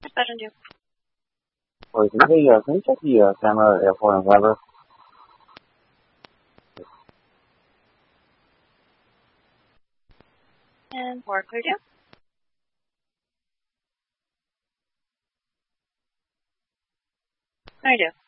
Sergeant Duke. Can you check the camera at Airport and Weber? And 4, clear to. Clear to.